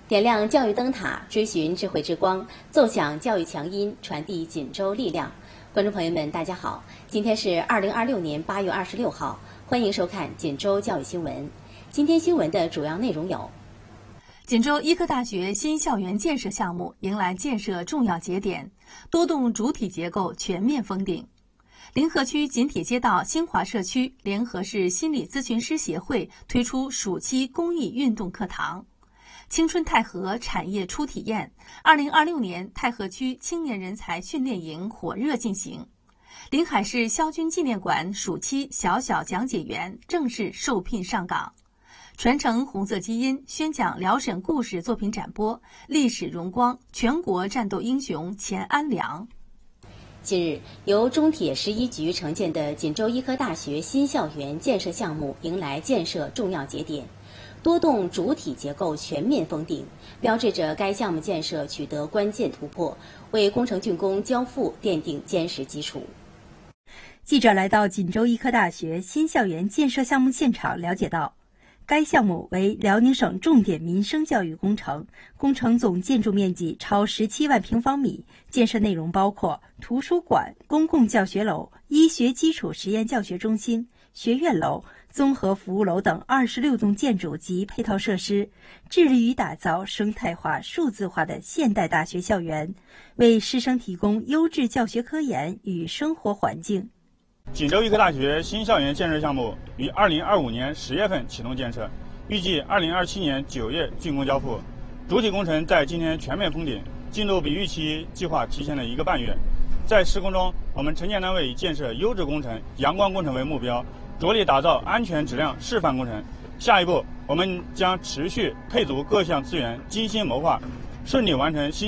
点亮教育灯塔，追寻智慧之光，奏响教育强音，传递锦州力量。观众朋友们，大家好，今天是2026年8月26号，欢迎收看锦州教育新闻。今天新闻的主要内容有： 锦州医科大学新校园建设项目迎来建设重要节点，多栋主体结构全面封顶。临河区锦铁街道新华社区联合市心理咨询师协会推出暑期公益运动课堂。青春太和产业初体验，2026年太和区青年人才训练营火热进行。临海市萧军纪念馆暑期小小讲解员正式受聘上岗。传承红色基因，宣讲辽沈故事作品展播，历史荣光，全国战斗英雄钱安良。 近日，由中铁11局承建的锦州医科大学新校园建设项目迎来建设重要节点，多栋主体结构全面封顶，标志着该项目建设取得关键突破，为工程竣工交付奠定坚实基础。 记者来到锦州医科大学新校园建设项目现场，了解到，该项目为辽宁省重点民生教育工程，工程总建筑面积超17万平方米，建设内容包括图书馆、公共教学楼、医学基础实验教学中心、学院楼、综合服务楼等26栋建筑及配套设施，致力于打造生态化、数字化的现代大学校园，为师生提供优质教学科研与生活环境。 锦州医科大学新校园建设项目于2025年10月份启动建设，预计2027年9月竣工交付。主体工程在今天全面封顶，进度比预期计划提前了1个半月。在施工中，我们承建单位以建设优质工程、阳光工程为目标，着力打造安全质量示范工程。下一步，我们将持续配足各项资源，精心谋划，顺利完成新